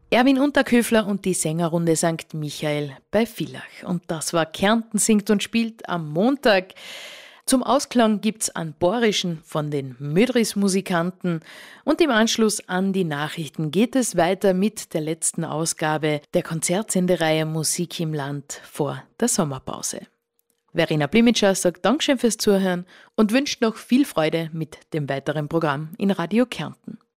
Erwin Unterköfler und die Sängerrunde St. Michael bei Villach. Und das war Kärnten singt und spielt am Montag. Zum Ausklang gibt's einen Borischen von den Mödris-Musikanten und im Anschluss an die Nachrichten geht es weiter mit der letzten Ausgabe der Konzertsendereihe Musik im Land vor der Sommerpause. Verena Blimitscher sagt Dankeschön fürs Zuhören und wünscht noch viel Freude mit dem weiteren Programm in Radio Kärnten.